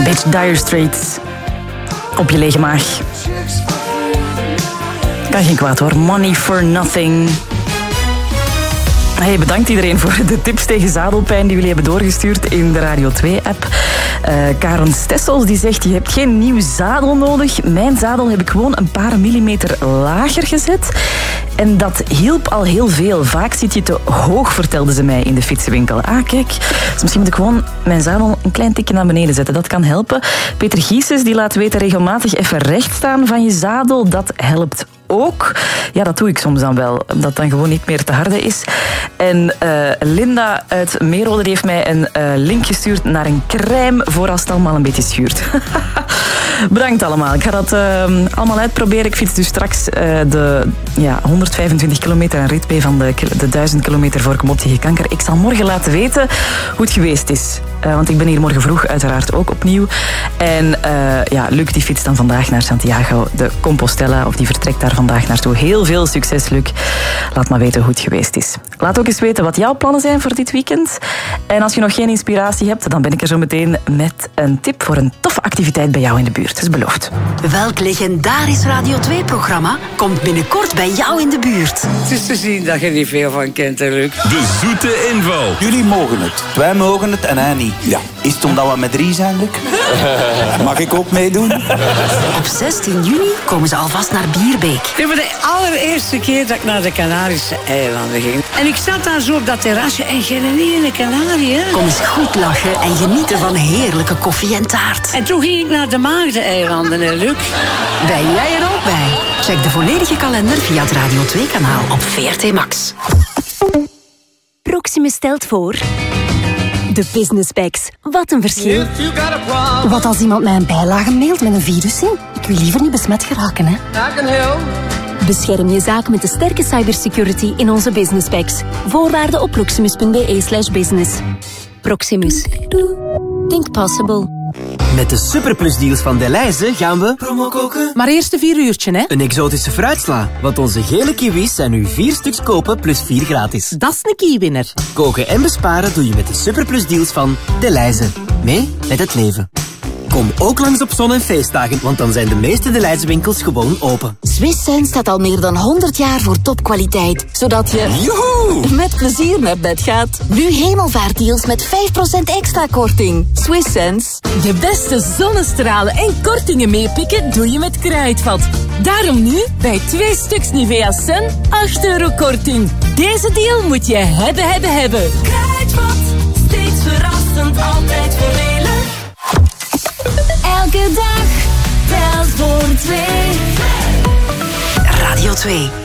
Beetje Dire Straits. Op je lege maag. Kan geen kwaad hoor. Money for nothing. Hey, bedankt iedereen voor de tips tegen zadelpijn die jullie hebben doorgestuurd in de Radio 2-app. Karen Stessels die zegt, je hebt geen nieuw zadel nodig. Mijn zadel heb ik gewoon een paar millimeter lager gezet. En dat hielp al heel veel. Vaak zit je te hoog, vertelde ze mij in de fietsenwinkel. Ah, kijk. Dus misschien moet ik gewoon mijn zadel een klein tikje naar beneden zetten. Dat kan helpen. Peter Gieses die laat weten regelmatig even recht staan van je zadel. Dat helpt ook. Ja, dat doe ik soms dan wel. Omdat het dan gewoon niet meer te harde is. En Linda uit Meerode die heeft mij een link gestuurd naar een crème voor als het allemaal een beetje schuurt. Bedankt allemaal. Ik ga dat allemaal uitproberen. Ik fiets dus straks de 125 kilometer een rit mee van de 1000 kilometer voor ik kom op tegen kanker. Ik zal morgen laten weten hoe het geweest is. Want ik ben hier morgen vroeg uiteraard ook opnieuw. En Luc die fietst dan vandaag naar Santiago de Compostela. Of die vertrekt daar vandaag naartoe. Heel veel succes, Luc. Laat maar weten hoe het geweest is. Laat ook eens weten wat jouw plannen zijn voor dit weekend. En als je nog geen inspiratie hebt, dan ben ik er zo meteen met een tip voor een toffe activiteit bij jou in de buurt. Dat is beloofd. Welk legendarisch Radio 2-programma komt binnenkort bij jou in de buurt? Het is te zien dat je er niet veel van kent, hè, Luc. De zoete inval. Jullie mogen het. Wij mogen het en hij niet. Ja. Is het omdat we met 3 zijn, Luc? Mag ik ook meedoen? Op 16 juni komen ze alvast naar Bierbeek. Dit was de allereerste keer dat ik naar de Canarische eilanden ging. En ik zat daar zo op dat terrasje en geen ene Canarie, hè. Kom eens goed lachen en genieten van heerlijke koffie en taart. En toen ging ik naar de Maagdeneilanden, hè, Luc. Ben jij er ook bij? Check de volledige kalender via het Radio 2-kanaal op VRT Max. Proximus stelt voor... De Business Packs. Wat een verschil. Wat als iemand mij een bijlage mailt met een virus in? Ik wil liever niet besmet geraken, hè. Bescherm je zaak met de sterke cybersecurity in onze Business Packs. Voorwaarden op proximus.be/business. Proximus. Think possible. Met de superplusdeals van Delhaize gaan we promo koken. Maar eerst een 4 uurtje, hè? Een exotische fruitsla. Want onze gele kiwis zijn nu 4 stuks kopen plus 4 gratis. Dat is een kiewinner. Koken en besparen doe je met de superplusdeals van Delhaize. Mee met het leven. Kom ook langs op zon- en feestdagen, want dan zijn de meeste Delhaize winkels gewoon open. Swiss Sense staat al meer dan 100 jaar voor topkwaliteit. Zodat je met plezier naar bed gaat. Nu hemelvaartdeals met 5% extra korting. Swiss Sense. De beste zonnestralen en kortingen meepikken doe je met Kruidvat. Daarom nu bij 2 stuks Nivea Sun 8 euro korting. Deze deal moet je hebben. Kruidvat, steeds verrassend, altijd voordelig. Elke dag telt voor 2. Radio 2.